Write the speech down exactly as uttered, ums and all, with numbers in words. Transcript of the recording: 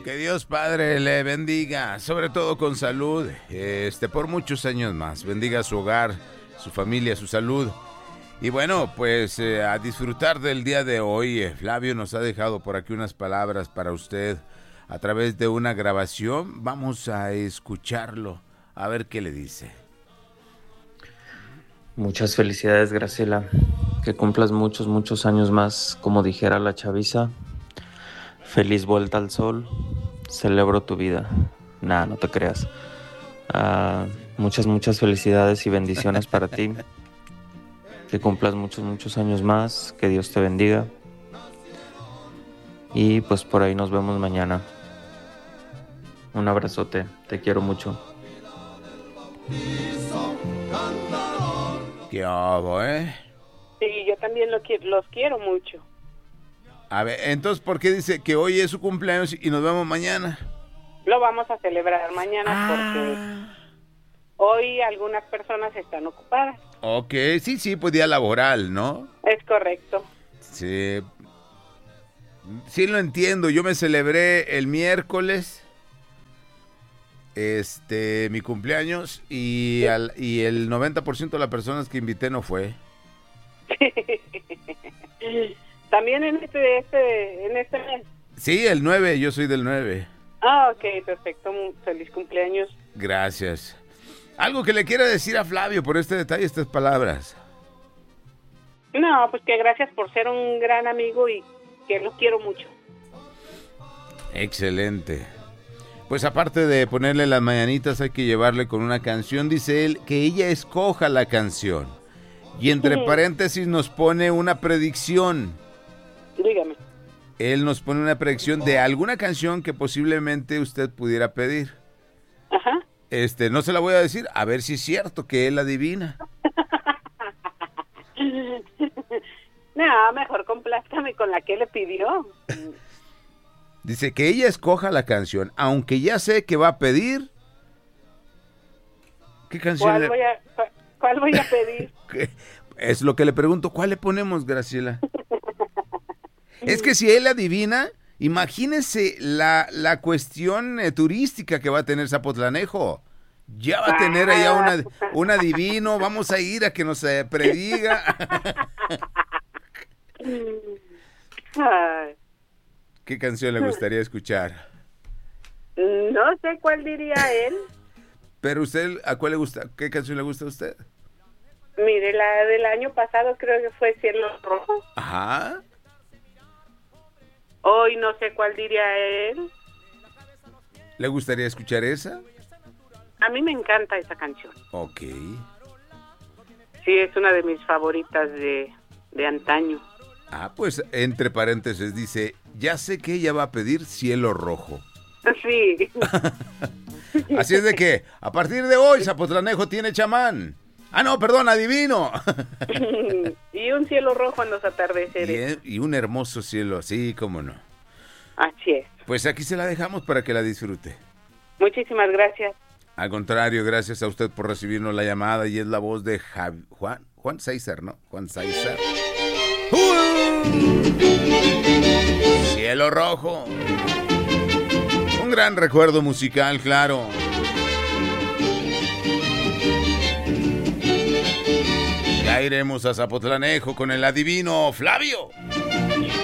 Que Dios Padre le bendiga, sobre todo con salud, este, por muchos años más. Bendiga su hogar, su familia, su salud. Y bueno, pues eh, a disfrutar del día de hoy. eh, Flavio nos ha dejado por aquí unas palabras para usted a través de una grabación. Vamos a escucharlo, a ver qué le dice. Muchas felicidades, Graciela. Que cumplas muchos, muchos años más, como dijera la chaviza. Feliz vuelta al sol. Celebro tu vida. Nah, no te creas. Uh, muchas, muchas felicidades y bendiciones para ti. Que cumplas muchos, muchos años más. Que Dios te bendiga. Y pues por ahí nos vemos mañana. Un abrazote. Te quiero mucho. ¿Qué hago, eh? Sí, yo también lo qui- los quiero mucho. A ver, entonces, ¿por qué dice que hoy es su cumpleaños y nos vemos mañana? Lo vamos a celebrar mañana Ah. porque hoy algunas personas están ocupadas. Ok, sí, sí, pues día laboral, ¿no? Es correcto. Sí. Sí lo entiendo, yo me celebré el miércoles, este, mi cumpleaños, y, al, y el noventa por ciento de las personas que invité no fue. También en este, este, en este mes. Sí, el nueve, yo soy del nueve. Ah, ok, perfecto. Mu- Feliz cumpleaños. Gracias. Algo que le quiera decir a Flavio por este detalle, estas palabras. No, pues que gracias por ser un gran amigo y que lo quiero mucho. Excelente. Pues aparte de ponerle las mañanitas, hay que llevarle con una canción. Dice él que ella escoja la canción. Y entre paréntesis nos pone una predicción. Dígame. Él nos pone una predicción de alguna canción que posiblemente usted pudiera pedir. Ajá. Este, no se la voy a decir, a ver si es cierto que él adivina. No, mejor complázcame con la que le pidió. Dice que ella escoja la canción, aunque ya sé que va a pedir. ¿Qué canción? ¿Cuál le- voy a, cu- cuál voy a pedir? ¿Qué? Es lo que le pregunto, ¿cuál le ponemos, Graciela? Es que si él adivina, imagínese la, la cuestión eh, turística que va a tener Zapotlanejo. Ya va a tener allá una, un adivino, vamos a ir a que nos eh, prediga. Ay, ¿Qué canción le gustaría escuchar? no sé cuál diría él. Pero usted, ¿a cuál le gusta? ¿Qué canción le gusta a usted? Mire, la del año pasado creo que fue Cielo Rojo. Ajá. Hoy no sé cuál diría él. ¿Le gustaría escuchar esa? A mí me encanta esa canción. Ok. Sí, es una de mis favoritas de, de antaño. Ah, pues entre paréntesis dice, ya sé que ella va a pedir Cielo Rojo. Sí. Así es de que, a partir de hoy, Zapotlanejo tiene chamán. Ah, no, perdón, adivino. Y un cielo rojo en los atardeceres. Y, y un hermoso cielo, así como no. Así es. Pues aquí se la dejamos para que la disfrute. Muchísimas gracias. Al contrario, gracias a usted por recibirnos la llamada y es la voz de Javi, Juan, Juan César, ¿no? Juan César. Cielo Rojo. Un gran recuerdo musical, claro. Ya iremos a Zapotlanejo con el adivino Flavio.